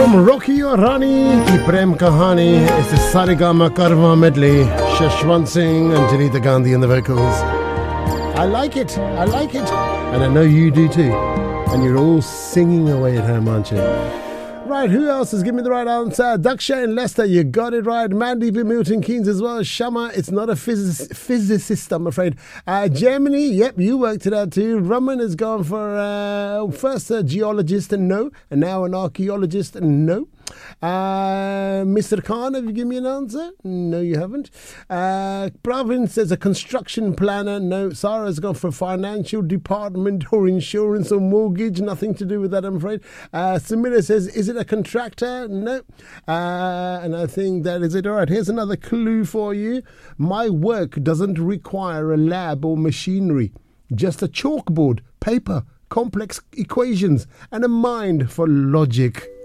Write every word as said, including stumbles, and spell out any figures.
From Rocky or Rani ki Prem Kahani, it's the Sarigama Karma medley. Shashwant Singh and Janita Gandhi in the vocals. I like it, I like it, and I know you do too. And you're all singing away at home, aren't you? Right, who else has given me the right answer? Daksha in Leicester, you got it right. Mandeep in Milton Keynes as well. Shama, it's not a physic- physicist, I'm afraid. Uh, Germany, yep, you worked it out too. Raman has gone for uh, first a geologist and no, and now an archaeologist and no. Uh, Mister Khan, have you given me an answer? No, you haven't. Uh, Pravin says a construction planner. No. Sarah's gone for financial department or insurance or mortgage. Nothing to do with that, I'm afraid. Uh, Samira says, is it a contractor? No. Uh, and I think that is it. All right, here's another clue for you. My work doesn't require a lab or machinery. Just a chalkboard, paper, complex equations, and a mind for logic.